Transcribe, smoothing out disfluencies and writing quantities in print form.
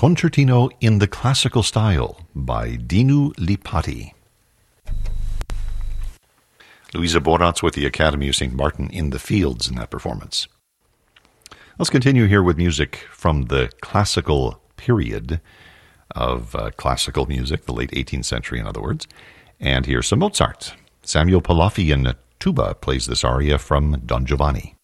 Concertino in the Classical Style by Dinu Lipati. Louisa Boratz with the Academy of St. Martin in the Fields in that performance. Let's continue here with music from the classical period of classical music, the late 18th century in other words. And here's some Mozart. Samuel Palafi in tuba plays this aria from Don Giovanni.